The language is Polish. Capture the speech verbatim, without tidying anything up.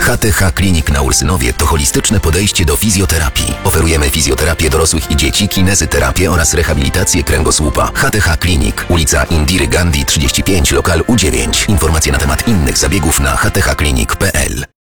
H T H Klinik na Ursynowie to holistyczne podejście do fizjoterapii. Oferujemy fizjoterapię dorosłych i dzieci, kinezyterapię oraz rehabilitację kręgosłupa. H T H Klinik, ulica Indiry Gandhi trzydzieści pięć, lokal U dziewięć. Informacje na temat innych zabiegów na h t h klinik kropka p l.